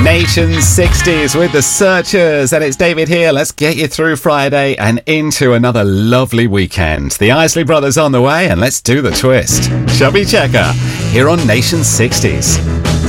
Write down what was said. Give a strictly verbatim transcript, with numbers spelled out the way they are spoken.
Nation sixties with the Searchers, and it's David here. Let's get you through Friday and into another lovely weekend. The Isley Brothers on the way, and let's do the twist. Chubby Checker here on Nation sixties.